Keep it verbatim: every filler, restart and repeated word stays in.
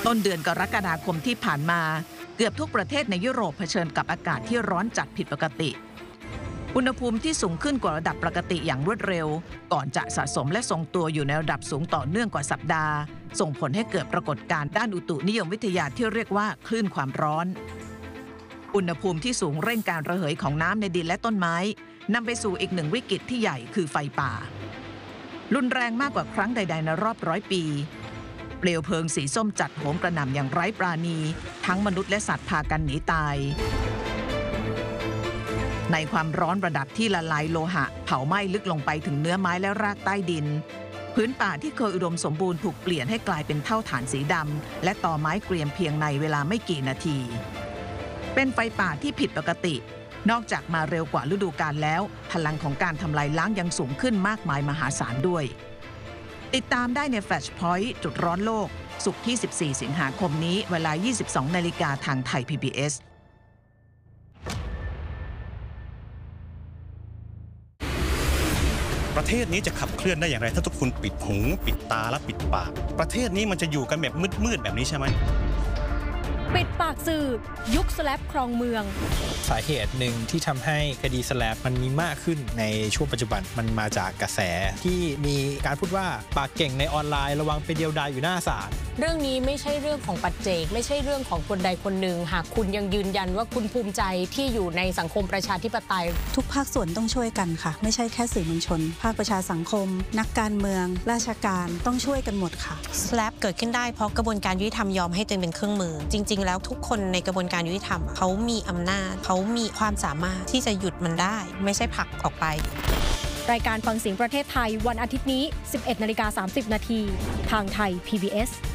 ต้นเดือนกรกฎาคมที่ผ่านมาเกือบทุกประเทศในยุโรปเผชิญกับอากาศที่ร้อนจัดผิดปกติอุณหภูมิที่สูงขึ้นกว่าระดับปกติอย่างรวดเร็วก่อนจะสะสมและทรงตัวอยู่ในระดับสูงต่อเนื่องกว่าสัปดาห์ส่งผลให้เกิดปรากฏการณ์ด้านอุตุนิยมวิทยาที่เรียกว่าคลื่นความร้อนอุณหภูมิที่สูงเร่งการระเหยของน้ำในดินและต้นไม้นำไปสู่อีกหนึ่งวิกฤตที่ใหญ่คือไฟป่ารุนแรงมากกว่าครั้งใดๆในรอบร้อยปีเปลวเพลิงสีส้มจัดโหมกระหน่ำอย่างไร้ปราณีทั้งมนุษย์และสัตว์พากันหนีตายในความร้อนระดับที่ละลายโลหะเผาไหม้ลึกลงไปถึงเนื้อไม้และรากใต้ดินพื้นป่าที่เคยอุดมสมบูรณ์ถูกเปลี่ยนให้กลายเป็นเท่าฐานสีดำและต่อไม้เกรียมเพียงในเวลาไม่กี่นาทีเป็นไฟป่าที่ผิดปกตินอกจากมาเร็วกว่าฤดูกาลแล้วพลังของการทำลายล้างยังสูงขึ้นมากมายมหาศาลด้วยติดตามได้ใน Flash Point จุดร้อนโลกศุกร์ที่สิบสี่สิงหาคมนี้เวลา ยี่สิบสองนาฬิกาทางไทย พี บี เอสประเทศนี้จะขับเคลื่อนได้อย่างไรถ้าทุกคนปิดหูปิดตาและปิดปากประเทศนี้มันจะอยู่กันแบบมืดๆแบบนี้ใช่ไหมปิดปากสื่อยุคสแลปครองเมืองสาเหตุหนึ่งที่ทำให้คดีสแลปมันมีมากขึ้นในช่วงปัจจุบันมันมาจากกระแสที่มีการพูดว่าปากเก่งในออนไลน์ระวังไปเดียวดายอยู่หน้าศาลเรื่องนี้ไม่ใช่เรื่องของปัจเจกไม่ใช่เรื่องของคนใดคนหนึ่งหากคุณยังยืนยันว่าคุณภูมิใจที่อยู่ในสังคมประชาธิปไตยทุกภาคส่วนต้องช่วยกันค่ะไม่ใช่แค่สื่อมวลชนภาคประชาสังคมนักการเมืองราชการต้องช่วยกันหมดค่ะสแลปเกิดขึ้นได้เพราะกระบวนการยุติธรรมยอมให้ตัวเองเป็นเครื่องมือจริงๆแล้วทุกคนในกระบวนการยุติธรรมเขามีอำนาจเขามีความสามารถที่จะหยุดมันได้ไม่ใช่ผลักออกไปรายการฟังเสียงประเทศไทยวันอาทิตย์นี้ สิบเอ็ดนาฬิกาสามสิบนาทีทางไทย พี บี เอส